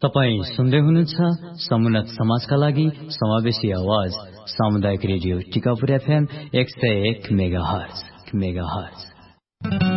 तपाई सुन्दै हुनुहुन्छ समुन्नत समाजका लागि समावेशी आवाज सामुदायिक रेडियो टिकापुर FM 101 मेगाहर्ज।